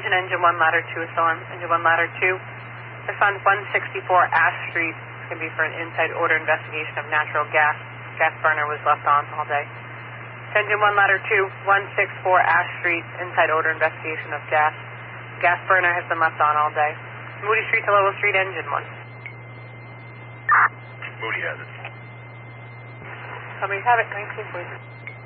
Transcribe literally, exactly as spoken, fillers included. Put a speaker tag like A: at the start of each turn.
A: engine, engine one, ladder two is still on. Engine one, ladder two. This on one sixty-four Ash Street. It's going to be for an inside order investigation of natural gas. Gas burner was left on all day. Engine one, ladder two, one sixty-four Ash Street, inside order investigation of gas. Gas burner has been left on all day. Moody Street to Lowell Street, engine one.
B: Moody has it.
A: Somebody have it, nineteen, please.